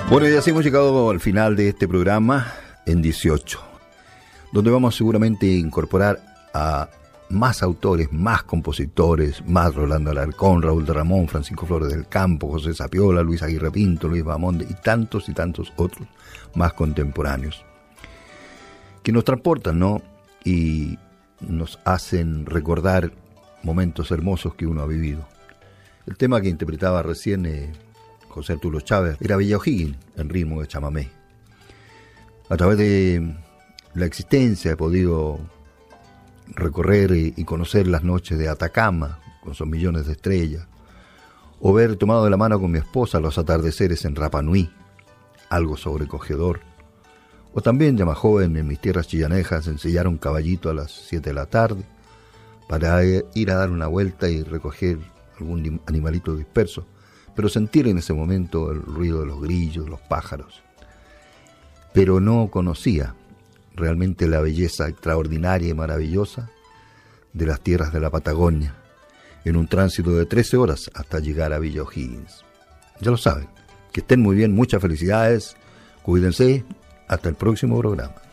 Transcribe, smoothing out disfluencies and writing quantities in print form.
Bueno, y así hemos llegado al final de este programa en 18, donde vamos seguramente a incorporar a más autores, más compositores, más Rolando Alarcón, Raúl de Ramón, Francisco Flores del Campo, José Sapiola, Luis Aguirre Pinto, Luis Bamonde y tantos otros más contemporáneos, que nos transportan, ¿no? Y nos hacen recordar momentos hermosos que uno ha vivido. El tema que interpretaba recién José Arturo Chávez era Villa O'Higgins, en ritmo de chamamé. A través de la existencia he podido recorrer y conocer las noches de Atacama, con sus millones de estrellas, o ver tomado de la mano con mi esposa los atardeceres en Rapa Nui, algo sobrecogedor. O también, ya más joven, en mis tierras chillanejas, ensillar un caballito a las 7 de la tarde para ir a dar una vuelta y recoger algún animalito disperso, pero sentir en ese momento el ruido de los grillos, los pájaros. Pero no conocía realmente la belleza extraordinaria y maravillosa de las tierras de la Patagonia, en un tránsito de 13 horas hasta llegar a Villa O'Higgins. Ya lo saben, que estén muy bien, muchas felicidades, cuídense, hasta el próximo programa.